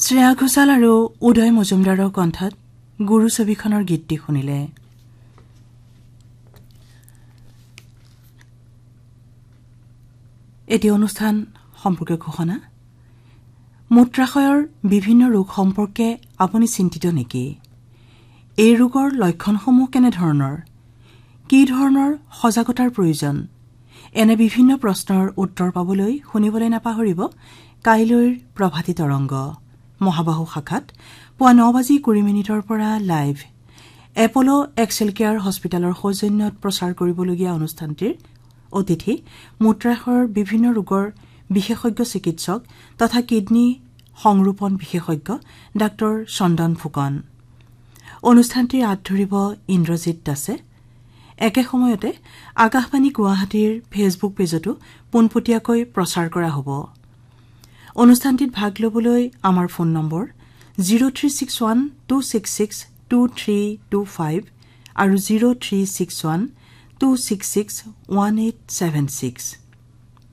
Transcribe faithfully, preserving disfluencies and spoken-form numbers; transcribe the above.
শ্ৰেয়া ঘোষাল আৰু উদয় মজুমদাৰৰ কণ্ঠত গুৰু ছবিখনৰ গীতটি শুনিলে। এটি অনুষ্ঠান সম্পৰ্কে ঘোষণা। মূত্ৰাশয়ৰ বিভিন্ন ৰোগ সম্পৰ্কে আপুনি চিন্তিত নেকি? এই ৰোগৰ লক্ষণসমূহ কেনেধৰণৰ? কি ধৰণৰ সজাগতাৰ প্ৰয়োজন? এনে বিভিন্ন প্ৰশ্নৰ উত্তৰ পাবলৈ শুনিবলৈ নাপাহৰিব কাইলৈৰ প্ৰভাতী তৰংগ মহাবাহু শাখাত পুৱা ন বাজি কুৰি মিনিটৰ পৰা লাইভ এপলো এক্সেল কেয়াৰ হস্পিটেলৰ সৌজন্যত প্ৰচাৰ কৰিবলগীয়া অনুষ্ঠানটিৰ অতিথি মূত্ৰাশয়ৰ বিভিন্ন ৰোগৰ বিশেষজ্ঞ চিকিৎসক তথা কিডনী সংৰোপণ বিশেষজ্ঞ ডাঃ চন্দন ফুকন। অনুষ্ঠানটিৰ আঁত ধৰিব ইন্দ্ৰজিৎ দাসে। একে সময়তে আকাশবাণী গুৱাহাটীৰ ফেচবুক পেজতো পোনপটীয়াকৈ প্ৰচাৰ কৰা হ'ব। অনুষ্ঠানটিত ভাগ ল'বলৈ আমাৰ phone number zero' three six one two six six two three two five আৰু zero' three six one two six six one eight seven six.